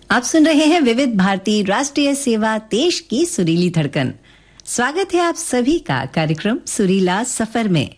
आप सुन रहे हैं विविध भारती राष्ट्रीय सेवा देश की सुरीली धड़कन। स्वागत है आप सभी का कार्यक्रम सुरीला सफर में।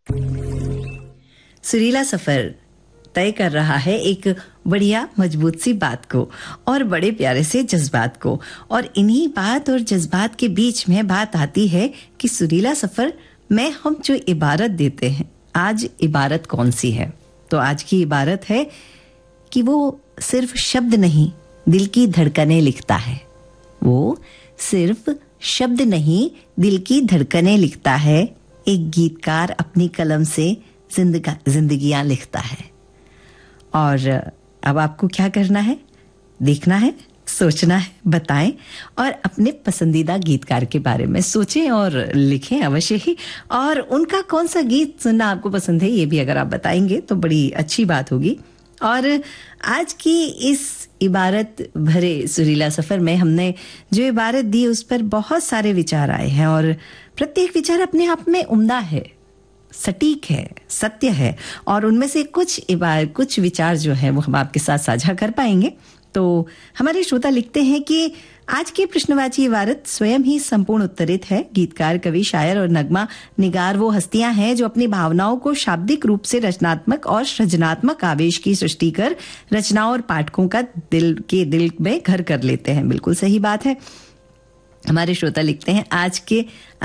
सुरीला सफर तय कर रहा है एक बढ़िया मजबूत सी बात को और बड़े प्यारे से जज्बात को, और इन्हीं बात और जज्बात के बीच में बात आती है कि सुरीला सफर में हम जो इबारत देते हैं, आज इबारत कौन सी है? तो आज की इबारत है कि वो सिर्फ शब्द नहीं, दिल की धड़कनें लिखता है। वो सिर्फ शब्द नहीं, दिल की धड़कनें लिखता है। एक गीतकार अपनी कलम से जिंदगियां लिखता है। और अब आपको क्या करना है? देखना है, सोचना है, बताएं और अपने पसंदीदा गीतकार के बारे में सोचें और लिखें अवश्य ही। और उनका कौन सा गीत सुनना आपको पसंद है, ये भी अगर आप बताएंगे तो बड़ी अच्छी बात होगी। और आज की इस इबारत भरे सुरीला सफर में हमने जो इबारत दी उस पर बहुत सारे विचार आए हैं, और प्रत्येक विचार अपने आप में उम्दा है, सटीक है, सत्य है, और उनमें से कुछ विचार जो है वो हम आपके साथ साझा कर पाएंगे। तो हमारे श्रोता लिखते हैं कि आज की प्रश्नवाची इबारत स्वयं ही संपूर्ण उत्तरित है। गीतकार, कवि, शायर और नगमा निगार वो हस्तियां हैं जो अपनी भावनाओं को शाब्दिक रूप से रचनात्मक और सृजनात्मक आवेश की सृष्टि कर रचनाओं और पाठकों का दिल में घर कर लेते हैं। बिल्कुल सही बात है। हमारे श्रोता लिखते हैं